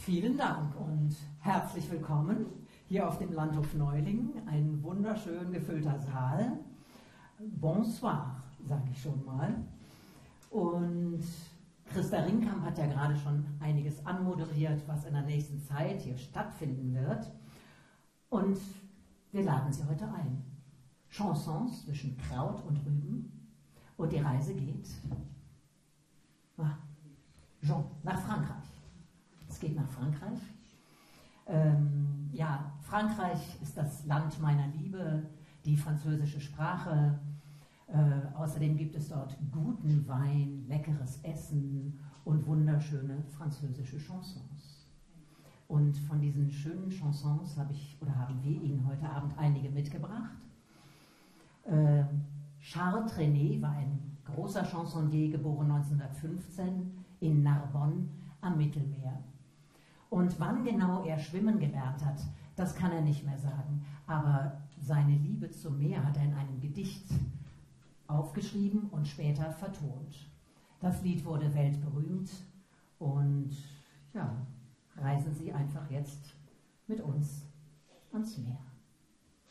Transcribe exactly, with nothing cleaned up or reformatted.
Vielen Dank und herzlich willkommen hier auf dem Landhof Neulingen. Ein wunderschön gefüllter Saal. Bonsoir, sage ich schon mal. Und Christa Ringkamp hat ja gerade schon einiges anmoderiert, was in der nächsten Zeit hier stattfinden wird. Und wir laden Sie heute ein. Chansons zwischen Kraut und Rüben. Und die Reise geht nach, Jean, nach Frankreich. Es geht nach Frankreich. Ähm, ja, Frankreich ist das Land meiner Liebe, die französische Sprache. Äh, außerdem gibt es dort guten Wein, leckeres Essen und wunderschöne französische Chansons. Und von diesen schönen Chansons habe ich oder haben wir Ihnen heute Abend einige mitgebracht. Äh, Charles Trenet war ein großer Chansonnier, geboren neunzehnhundertfünfzehn in Narbonne am Mittelmeer. Und wann genau er schwimmen gelernt hat, das kann er nicht mehr sagen. Aber seine Liebe zum Meer hat er in einem Gedicht aufgeschrieben und später vertont. Das Lied wurde weltberühmt und ja, reisen Sie einfach jetzt mit uns ans Meer.